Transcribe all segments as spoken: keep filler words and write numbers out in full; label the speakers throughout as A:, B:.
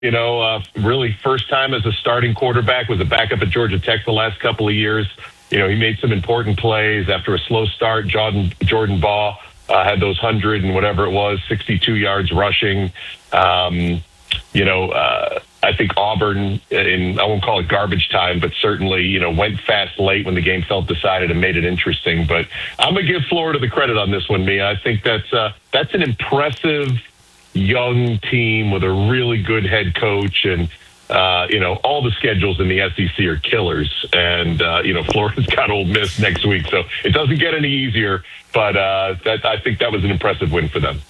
A: You know, uh, really first time as a starting quarterback, was a backup at Georgia Tech the last couple of years. You know, he made some important plays after a slow start. Jordan, Jordan Baugh uh, had those one hundred and whatever it was, sixty-two yards rushing. Um, you know, uh, I think Auburn, in I won't call it garbage time, but certainly, you know, went fast late when the game felt decided and made it interesting. But I'm going to give Florida the credit on this one, Mia. I think that's uh, that's an impressive young team with a really good head coach, and uh, you know, all the schedules in the S E C are killers. And uh, you know, Florida's got Ole Miss next week, so it doesn't get any easier. But uh, that, I think that was an impressive win for them.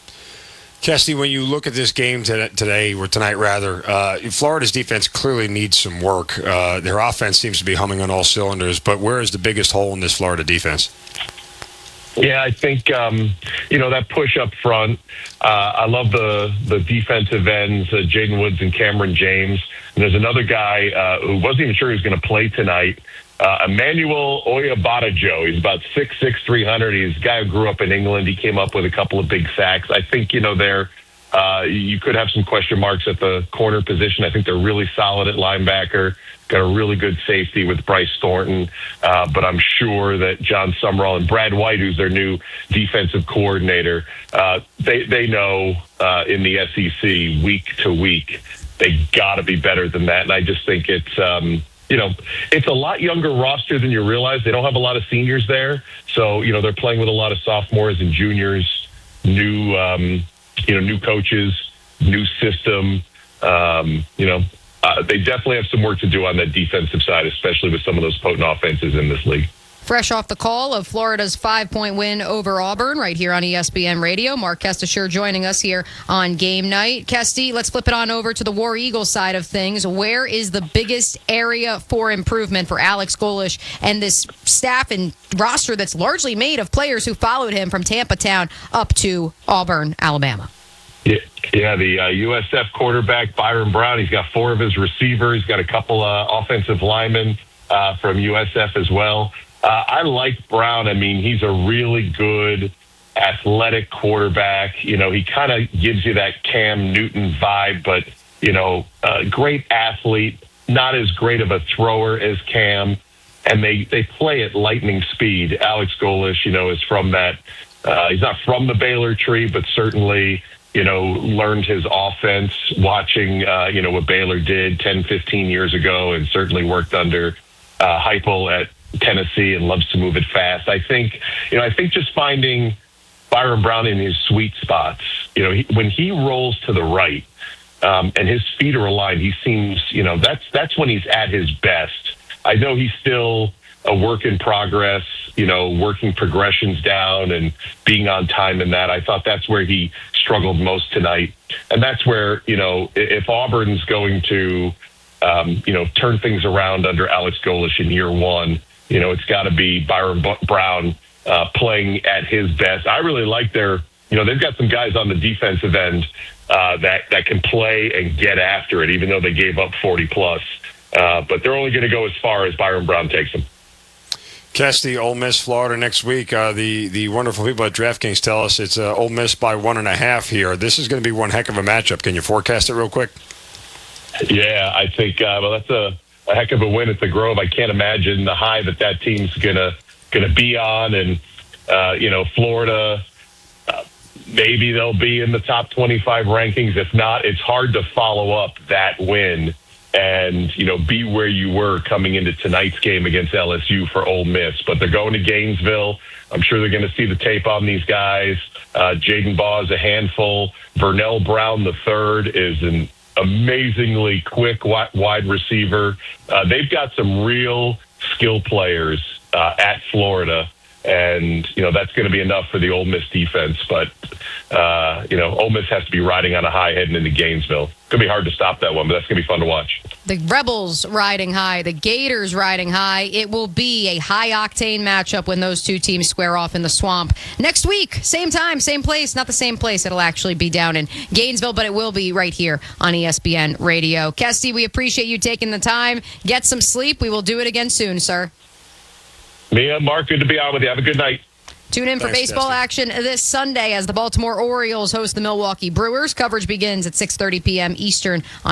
B: Kesty, when you look at this game today, or tonight rather, uh, Florida's defense clearly needs some work. Uh, their offense seems to be humming on all cylinders, but where is the biggest hole in this Florida defense?
A: Yeah, I think, um, you know, that push up front. Uh, I love the, the defensive ends, uh, Jaden Woods and Cameron James. And there's another guy uh, who wasn't even sure he was going to play tonight, uh, Emmanuel Oyabadajo. He's about six six, three hundred. He's a guy who grew up in England. He came up with a couple of big sacks. I think, you know, they're, uh, you could have some question marks at the corner position. I think they're really solid at linebacker. Got a really good safety with Bryce Thornton, uh, but I'm sure that John Summerall and Brad White, who's their new defensive coordinator, uh, they they know uh, in the S E C week to week they got to be better than that. And I just think it's um, you know it's a lot younger roster than you realize. They don't have a lot of seniors there, so you know they're playing with a lot of sophomores and juniors, new um, you know new coaches, new system, um, you know. Uh, they definitely have some work to do on that defensive side, especially with some of those potent offenses in this league.
C: Fresh off the call of Florida's five-point win over Auburn right here on E S P N Radio. Mark Kestisher joining us here on Game Night. Kesty, let's flip it on over to the War Eagles side of things. Where is the biggest area for improvement for Alex Golesh and this staff and roster that's largely made of players who followed him from Tampa Town up to Auburn, Alabama?
A: Yeah, yeah, the uh, U S F quarterback, Byron Brown, he's got four of his receivers. He's got a couple uh, offensive linemen uh, from U S F as well. Uh, I like Brown. I mean, he's a really good athletic quarterback. You know, he kind of gives you that Cam Newton vibe, but, you know, a great athlete, not as great of a thrower as Cam. And they, they play at lightning speed. Alex Golesh, you know, is from that. Uh, he's not from the Baylor tree, but certainly – you know, learned his offense watching, uh, you know, what Baylor did ten, fifteen years ago, and certainly worked under uh, Heupel at Tennessee and loves to move it fast. I think, you know, I think just finding Byron Brown in his sweet spots, you know, he, when he rolls to the right um, and his feet are aligned, he seems, you know, that's, that's when he's at his best. I know he's still a work in progress, you know, working progressions down and being on time in that. I thought that's where he struggled most tonight. And that's where, you know, if Auburn's going to, um, you know, turn things around under Alex Golesh in year one, you know, it's got to be Byron B- Brown uh, playing at his best. I really like their, you know, they've got some guys on the defensive end uh, that, that can play and get after it, even though they gave up forty plus. Uh, but they're only going to go as far as Byron Brown takes them.
B: Kesty, Ole Miss, Florida next week. Uh, the the wonderful people at DraftKings tell us it's uh, Ole Miss by one and a half here. This is going to be one heck of a matchup. Can you forecast it real quick?
A: Yeah, I think uh, well, that's a, a heck of a win at the Grove. I can't imagine the high that that team's gonna gonna be on, and uh, you know, Florida. Uh, maybe they'll be in the top twenty-five rankings. If not, it's hard to follow up that win and, you know, be where you were coming into tonight's game against L S U for Ole Miss. But they're going to Gainesville. I'm sure they're going to see the tape on these guys. Uh, Jaden Baugh is a handful. Vernell Brown the third is an amazingly quick wide receiver. Uh, they've got some real skill players uh, at Florida. And, you know, that's going to be enough for the Ole Miss defense. But, uh, you know, Ole Miss has to be riding on a high heading into Gainesville. Could be hard to stop that one, but that's going to be fun to watch.
C: The Rebels riding high, the Gators riding high. It will be a high-octane matchup when those two teams square off in the Swamp. Next week, same time, same place. Not the same place. It'll actually be down in Gainesville, but it will be right here on E S P N Radio. Kesty, we appreciate you taking the time. Get some sleep. We will do it again soon, sir.
A: Mia, Mark, good to be on with you. Have a good night.
C: Tune in for
B: Thanks,
C: baseball
B: Dusty.
C: action this Sunday as the Baltimore Orioles host the Milwaukee Brewers. Coverage begins at six thirty p.m. Eastern on